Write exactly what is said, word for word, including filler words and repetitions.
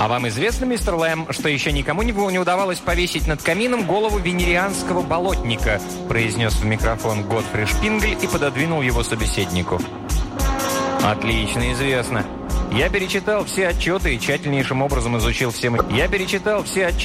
«А вам известно, мистер Лэм, что еще никому не не удавалось повесить над камином голову венерианского болотника?» произнес в микрофон Готфри Шпингель и пододвинул его собеседнику. «Отлично известно. Я перечитал все отчеты и тщательнейшим образом изучил все... Я перечитал все отчеты.